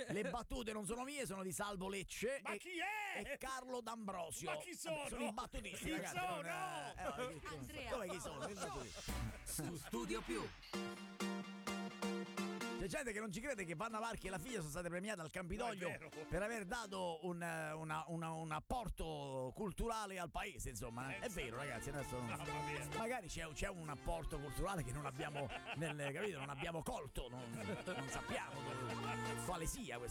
Le battute non sono mie, sono di Salvo Lecce. Ma chi è? E Carlo D'Ambrosio. Ma chi sono? Sono i battutisti, Chi ragazzi. sono? Andrea. Dove chi sono? I battutisti. Su Studio Più. C'è gente che non ci crede che Vanna Varchi e la figlia sono state premiate al Campidoglio No, è vero. per aver dato un apporto culturale al paese, insomma. È vero, ragazzi, adesso magari c'è un apporto culturale che non abbiamo capito, non abbiamo colto, non sappiamo quale sia questo.